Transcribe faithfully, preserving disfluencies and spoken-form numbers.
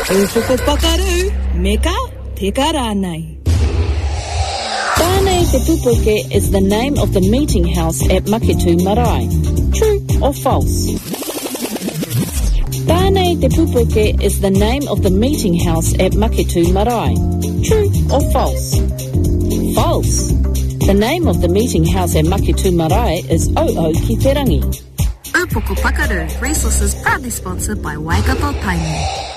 Ufoko pakaru, meka te karanai. Tāne Te Pupuke is the name of the meeting house at Maketu Marae. True or false? Tāne Te Pupuke is the name of the meeting house at Maketu Marae. True or false? False. The name of the meeting house at Maketu Marae is O'o ki te rangi. Upoko Pakaru, resources proudly sponsored by Waikato Tainui.